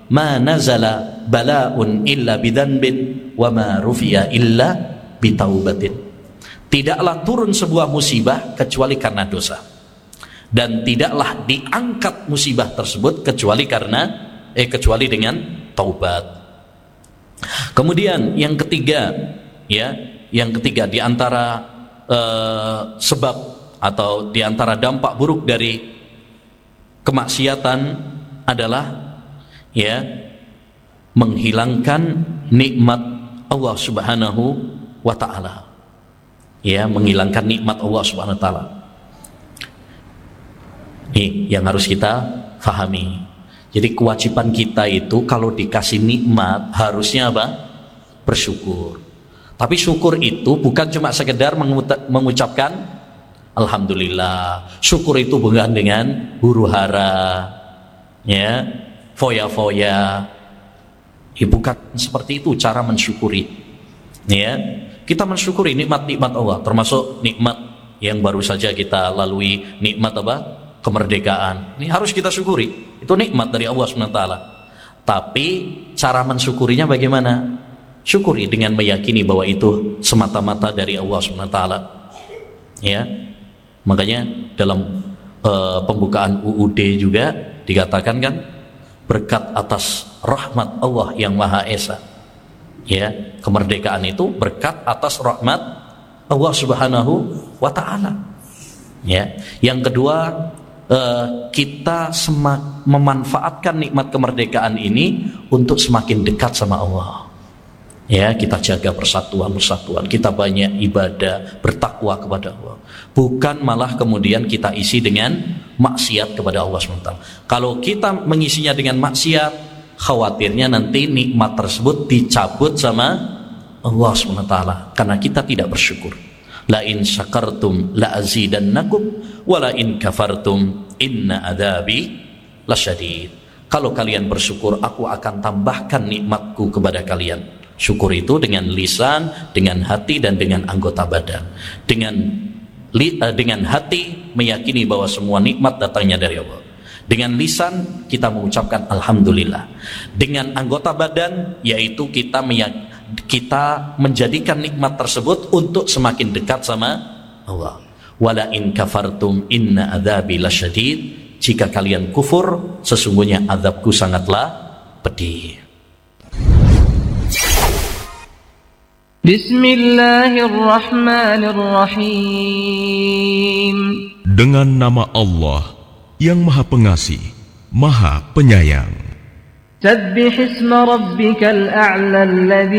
ma nazala bala'un illa bidzanbin wa ma rufi'a illa bitaubatin. Tidaklah turun sebuah musibah kecuali karena dosa, dan tidaklah diangkat musibah tersebut kecuali dengan taubat. Kemudian yang ketiga di antara sebab atau di antara dampak buruk dari kemaksiatan adalah menghilangkan nikmat Allah Subhanahu wa taala. Menghilangkan nikmat Allah Subhanahu wa taala. Ini yang harus kita fahami. Jadi kewajiban kita itu kalau dikasih nikmat harusnya apa? Bersyukur. Tapi syukur itu bukan cuma sekedar mengucapkan alhamdulillah. Syukur itu bukan dengan huru-hara, foya-foya. Bukan seperti itu cara mensyukuri. Kita mensyukuri nikmat-nikmat Allah, termasuk nikmat yang baru saja kita lalui, nikmat apa? Kemerdekaan. Ini harus kita syukuri. Itu nikmat dari Allah SWT. Tapi cara mensyukurinya bagaimana? Syukuri dengan meyakini bahwa itu semata-mata dari Allah SWT. Makanya dalam pembukaan UUD juga dikatakan kan, berkat atas rahmat Allah yang Maha Esa. Kemerdekaan itu berkat atas rahmat Allah Subhanahu wa taala. Yang kedua, kita memanfaatkan nikmat kemerdekaan ini untuk semakin dekat sama Allah. Kita jaga persatuan, kita banyak ibadah, bertakwa kepada Allah. Bukan malah kemudian kita isi dengan maksiat kepada Allah SWT. Kalau kita mengisinya dengan maksiat, khawatirnya nanti nikmat tersebut dicabut sama Allah SWT, karena kita tidak bersyukur. La in syakartum la azidannakum wa la in kafartum inna adzabi lasyadid. Kalau kalian bersyukur, aku akan tambahkan nikmatku kepada kalian. Syukur itu dengan lisan, dengan hati, dan dengan anggota badan. Dengan hati meyakini bahwa semua nikmat datangnya dari Allah. Dengan lisan kita mengucapkan alhamdulillah. Dengan anggota badan yaitu kita menjadikan nikmat tersebut untuk semakin dekat sama Allah. Wala in kafartum inna adzabi lasyadid. Jika kalian kufur, sesungguhnya azabku sangatlah pedih. Bismillahirrahmanirrahim. Dengan nama Allah yang Maha Pengasih, Maha Penyayang. Sabbih isma rabbikal a'la alladhi